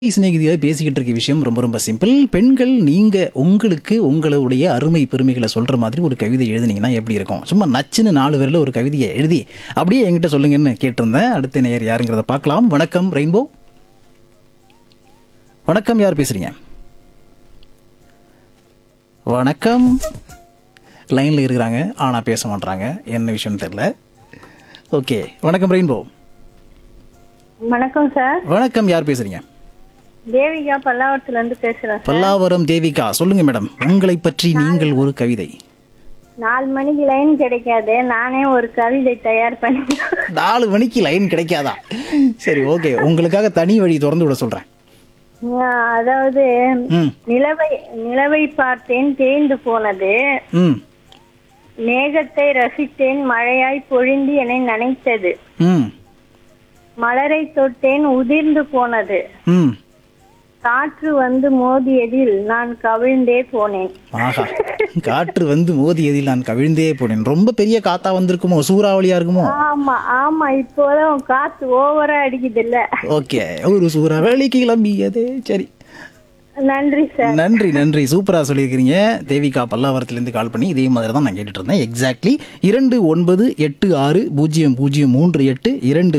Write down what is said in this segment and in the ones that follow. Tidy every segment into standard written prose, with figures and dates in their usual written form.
சிநேகிதியாக பேசிக்கிட்டு இருக்க விஷயம் ரொம்ப ரொம்ப சிம்பிள். பெண்கள் நீங்க உங்களுக்கு உங்களுடைய அருமை பெருமைகளை சொல்ற மாதிரி ஒரு கவிதை எழுதுனீங்கன்னா எப்படி இருக்கும்? சும்மா நச்சுன்னு 4 வரியில ஒரு கவிதையை எழுதி அப்படியே என்கிட்ட சொல்லுங்கன்னு கேட்டிருந்தேன். அடுத்த நேயர் யாருங்கிறத பார்க்கலாம். வணக்கம் ரெயின்போ. வணக்கம், யார் பேசுறீங்க? வணக்கம். லைன்ல இருக்கிறாங்க ஆனா பேச மாட்டாங்க, என்ன விஷயம்னு தெரியல. ஓகே, வணக்கம் ரெயின்போ. வணக்கம் சார். வணக்கம், யார் பேசுறீங்க? தேவிகா பல்லாவரத்துல இருந்து பேசுறேன் சார். பல்லாவரம் தேவிகா, சொல்லுங்க மேடம், உங்களை பற்றி நீங்கள் ஒரு கவிதை. 4 மணிக்கு லைன் கிடைக்காது, நானே ஒரு கவிதை தயார் பண்ணி 4 மணிக்கு லைன் கிடைக்காதா? சரி, ஓகே, உங்களுக்காக தனி வழி திறந்து விட சொல்றேன். அதாவது ம் நிலவை பார்த்தேன் தேய்ந்து போனது, ம் மேகத்தை ரசித்தேன் மழையாய் பொழிந்து என்னை நனைத்தது, ம் மலரை தொட்டேன் உதிர்ந்து போனது, ம் காற்று வந்து மோதியதில் நான் கவிழ்ந்தே போனேன். ஆஹா, காற்று வந்து மோதியதில் நான் கவிழ்ந்தே போனேன். ரொம்ப பெரிய காத்தா வந்திருக்குமோ, சூறாவளியா இருக்குமோ? ஆமா ஆமா, இப்போதான் காத்து ஓவரா அடிக்குது இல்ல. ஓகே, ஒரு சூறாவளிக்கு கிளம்பியதே. சரி, நன்றி சார். நன்றி நன்றி, சூப்பரா சொல்லியிருக்கிறீங்க தேவிகா. பல்லாவரத்திலிருந்து கால் பண்ணி இதே மாதிரி தான் நான் கேட்டுட்டு இருந்தேன். எக்ஸாக்ட்லி 29860038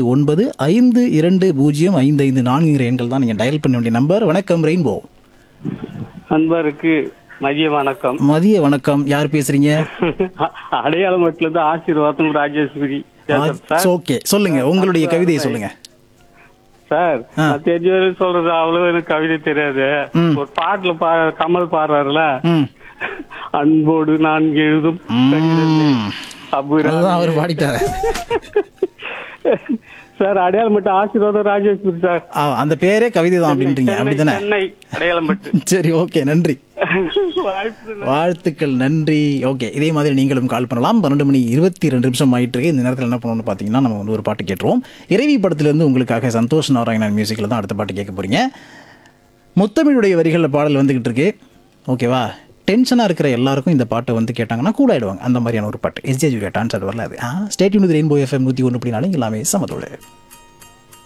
29520555 எண்கள் தான் நீங்க டயல் பண்ண வேண்டிய நம்பர். வணக்கம் ரெயின்போ. நண்பருக்கு மதிய வணக்கம். மதிய வணக்கம், யார் பேசுறீங்க? அடையாளம் மட்டும் இருந்து ஆசீர்வாதம் ராஜேஸ்வரி சார். ஓகே, சொல்லுங்க, உங்களுடைய கவிதையை சொல்லுங்க சார். நான் தெரிஞ்ச வரைக்கும் சொல்றது அவ்வளவு எனக்கு கவிதை தெரியாது. ஒரு பாட்டுல கமல் பாடுறாருல, ம் அன்போடு நான் எழுதும் அதுதான் அவர் பாடிட்டாரு சார். அடையாளம் மட்டும் ஆசீர்வாதம் ராஜேஸ்வரி சார். அந்த பேரே கவிதை தான் அப்படின்றீங்க, அப்படித்தானே? சென்னை அடையாளம் மட்டும். சரி, ஓகே, நன்றி, வாழ்த்துக்கள், நன்றி. ஓகே, இதே மாதிரி நீங்களும் கால் பண்ணலாம். 12:22 ஆயிட்டு இருக்கு. இந்த நேரத்தில் என்ன பண்ணணும்னு பார்த்தீங்கன்னா, நம்ம வந்து ஒரு பாட்டு கேட்டுருவோம். இறைவி படத்திலிருந்து உங்களுக்காக சந்தோஷ் நாராயணன் மியூசிக்கில் தான் அடுத்த பாட்டு கேட்க போறீங்க. முத்தமிழுடைய வரிகளில் பாடல் வந்துகிட்டு இருக்கு. ஓகேவா? டென்ஷனாக இருக்கிற எல்லாருக்கும் இந்த பாட்டை வந்து கேட்டாங்கன்னா கூட ஆயிடுவாங்க. அந்த மாதிரியான ஒரு பாட்டு. எஸ்ஜே ஜூலியா டான்ஸ் ஆடுவார்ல அது. ஸ்டேட் யூனிட் ரெயின்போ FM 101.4 எல்லாமே சமத்தோடு.